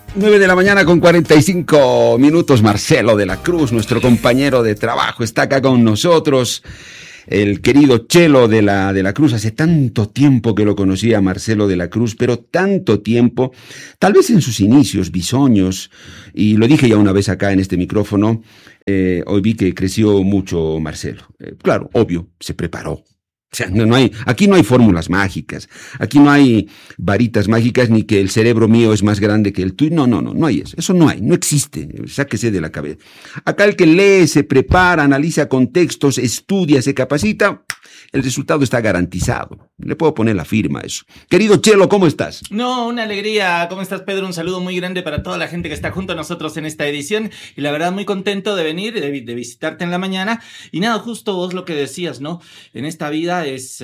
9 de la mañana con 45 minutos. Marcelo de la Cruz, nuestro compañero de trabajo, está acá con nosotros. El querido Chelo de la Cruz. Hace tanto tiempo que lo conocía Marcelo de la Cruz, pero tanto tiempo, tal vez en sus inicios, bisoños, y lo dije ya una vez acá en este micrófono, hoy vi que creció mucho Marcelo. Claro, obvio, se preparó. O sea, aquí no hay fórmulas mágicas, aquí no hay varitas mágicas, ni que el cerebro mío es más grande que el tuyo. No hay eso no existe, sáquese de la cabeza. Acá el que lee, se prepara, analiza contextos, estudia, se capacita, el resultado está garantizado. Le puedo poner la firma a eso. Querido Chelo, ¿cómo estás? No, una alegría. ¿Cómo estás, Pedro? Un saludo muy grande para toda la gente que está junto a nosotros en esta edición. Y la verdad, muy contento de venir, de visitarte en la mañana. Y nada, justo vos lo que decías, ¿no? En esta vida es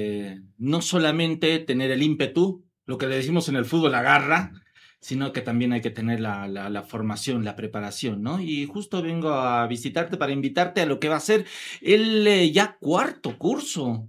no solamente tener el ímpetu, lo que le decimos en el fútbol, la garra, sino que también hay que tener la formación, la preparación, ¿no? Y justo vengo a visitarte para invitarte a lo que va a ser el ya cuarto curso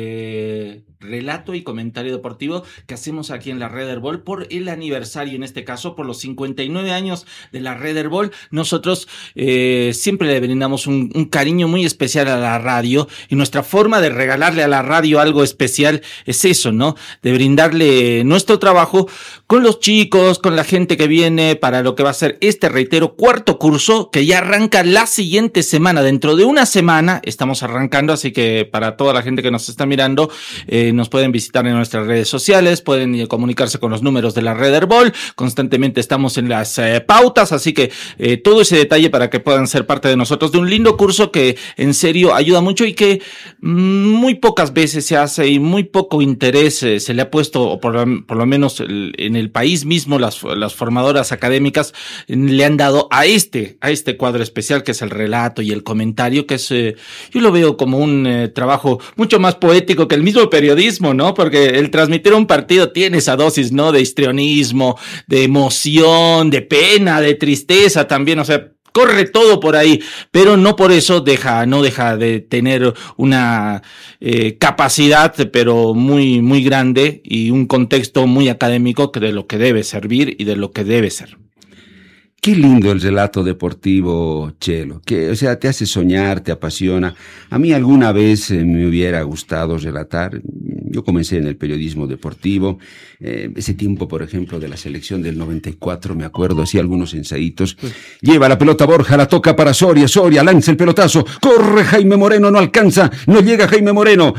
de relato y comentario deportivo que hacemos aquí en la Red Herbol por el aniversario, en este caso por los 59 años de la Red Herbol. Nosotros siempre le brindamos un cariño muy especial a la radio, y nuestra forma de regalarle a la radio algo especial es eso, ¿no? De brindarle nuestro trabajo con los chicos, con la gente que viene para lo que va a ser este, reitero, cuarto curso que ya arranca la siguiente semana. Dentro de una semana estamos arrancando, así que para toda la gente que nos está mirando, nos pueden visitar en nuestras redes sociales, pueden comunicarse con los números de la Red Herbol. Constantemente estamos en las pautas, así que todo ese detalle para que puedan ser parte de nosotros, de un lindo curso que en serio ayuda mucho y que muy pocas veces se hace y muy poco interés se le ha puesto, o por lo menos en el país mismo las formadoras académicas le han dado a este cuadro especial, que es el relato y el comentario, que es yo lo veo como un trabajo mucho más poético que el mismo periodismo, ¿no? Porque el transmitir un partido tiene esa dosis, ¿no? De histrionismo, de emoción, de pena, de tristeza también, o sea, corre todo por ahí, pero no por eso no deja de tener una capacidad, pero muy, muy grande, y un contexto muy académico de lo que debe servir y de lo que debe ser. Qué lindo el relato deportivo, Chelo, que, o sea, te hace soñar, te apasiona. A mí alguna vez me hubiera gustado relatar. Yo comencé en el periodismo deportivo, ese tiempo, por ejemplo, de la selección del 94, me acuerdo, hacía algunos ensaitos. Lleva la pelota Borja, la toca para Soria, lanza el pelotazo, corre Jaime Moreno, no alcanza, no llega Jaime Moreno.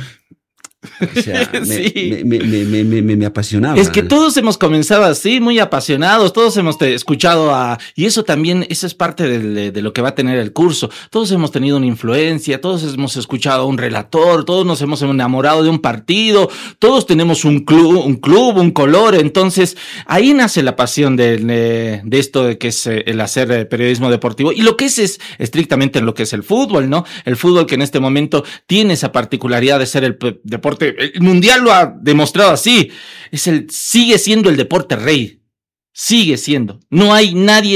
O sea, sí. me apasionaba. Es que todos hemos comenzado así, muy apasionados, todos hemos escuchado y eso también, eso es parte de lo que va a tener el curso. Todos hemos tenido una influencia, todos hemos escuchado a un relator, todos nos hemos enamorado de un partido, todos tenemos un club, un color. Entonces ahí nace la pasión de esto de que es el hacer periodismo deportivo, y lo que es estrictamente lo que es el fútbol, ¿no? El fútbol, que en este momento tiene esa particularidad de ser el deporte. El mundial lo ha demostrado así. Sigue siendo el deporte rey. Sigue siendo. No hay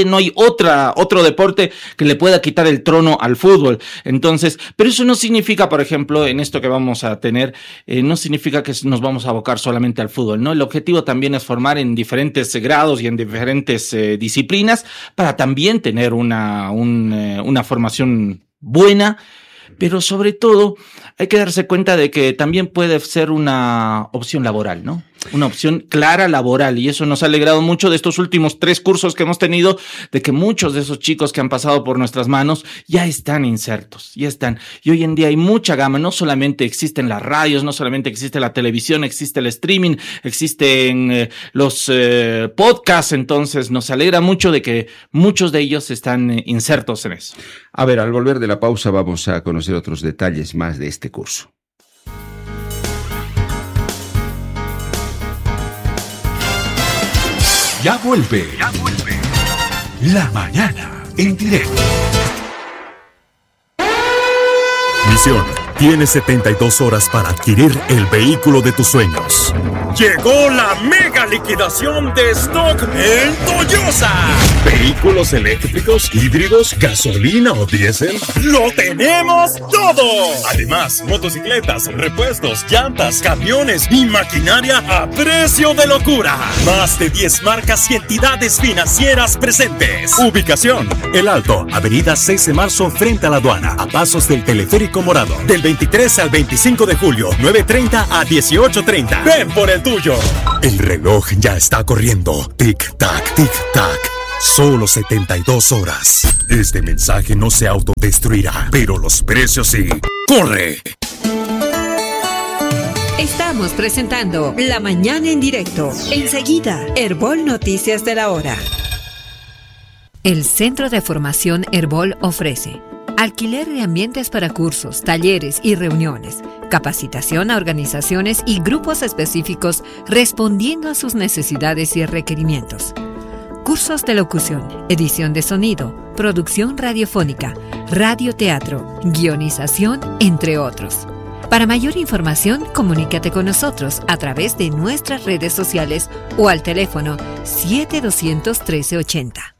otro deporte que le pueda quitar el trono al fútbol. Entonces, pero eso no significa, por ejemplo, en esto que vamos a tener, no significa que nos vamos a abocar solamente al fútbol, ¿no? El objetivo también es formar en diferentes grados y en diferentes disciplinas, para también tener una formación buena. Pero sobre todo hay que darse cuenta de que también puede ser una opción laboral, ¿no? Una opción clara laboral, y eso nos ha alegrado mucho de estos últimos 3 cursos que hemos tenido, de que muchos de esos chicos que han pasado por nuestras manos ya están insertos, y hoy en día hay mucha gama. No solamente existen las radios, no solamente existe la televisión, existe el streaming, existen los podcasts. Entonces nos alegra mucho de que muchos de ellos están insertos en eso. A ver, al volver de la pausa vamos a conocer otros detalles más de este curso. Ya vuelve. La mañana en directo. Misión: Tienes 72 horas para adquirir el vehículo de tus sueños. Llegó la mega liquidación de stock en Toyosa. Vehículos eléctricos, híbridos, gasolina o diésel. ¡Lo tenemos todo! Además, motocicletas, repuestos, llantas, camiones y maquinaria a precio de locura. Más de 10 marcas y entidades financieras presentes. Ubicación: El Alto, avenida 6 de marzo frente a la aduana, a pasos del Teleférico Morado. Del 23 al 25 de julio, 9:30 a 18:30. Ven por el tuyo. El reloj ya está corriendo. Tic-tac, tic-tac. Solo 72 horas. Este mensaje no se autodestruirá, pero los precios sí. ¡Corre! Estamos presentando La Mañana en Directo. Enseguida, Herbol Noticias de la Hora. El Centro de Formación Herbol ofrece alquiler de ambientes para cursos, talleres y reuniones, capacitación a organizaciones y grupos específicos respondiendo a sus necesidades y requerimientos. Cursos de locución, edición de sonido, producción radiofónica, radioteatro, guionización, entre otros. Para mayor información, comunícate con nosotros a través de nuestras redes sociales o al teléfono 7200-1380.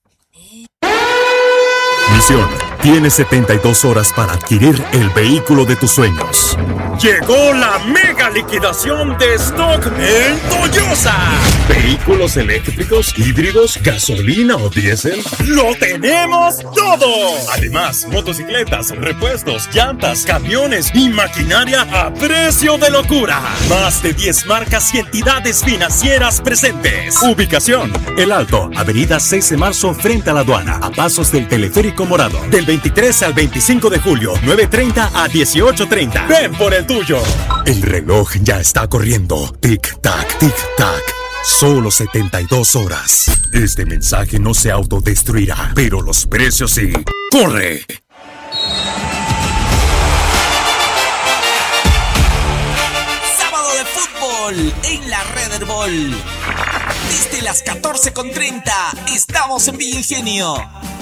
Misión: tienes 72 horas para adquirir el vehículo de tus sueños. Llegó la mega liquidación de stock en Toyosa. Vehículos eléctricos, híbridos, gasolina o diésel. ¡Lo tenemos todo! Además, motocicletas, repuestos, llantas, camiones y maquinaria a precio de locura. Más de 10 marcas y entidades financieras presentes. Ubicación: El Alto, avenida 6 de marzo frente a la aduana, a pasos del Teleférico Morado. Del 23 al 25 de julio, 9:30 a 18:30. Ven por el tuyo. El reloj ya está corriendo. Tic-tac, tic-tac. Solo 72 horas. Este mensaje no se autodestruirá, pero los precios sí. ¡Corre! Sábado de fútbol en la Red Herbol. Desde las 14:30 estamos en Villa Ingenio.